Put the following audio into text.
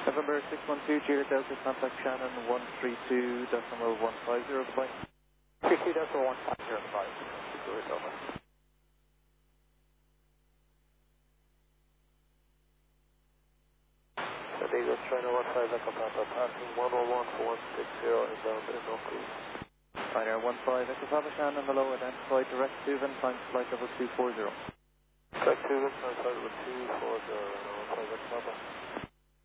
November 612, Juliet Delta, contact Shannon 132.150, goodbye. 32.150, goodbye. Juliet Delta. Eagle China 15 Echo Papa, passing 101 for 160 inbound Inno, please. Ryanair 15 Echo Papa Shannon, hello, identified direct Suvan, time flight level 240. Direct Suvan, time flight level 240, Ryanair 15 Echo Papa.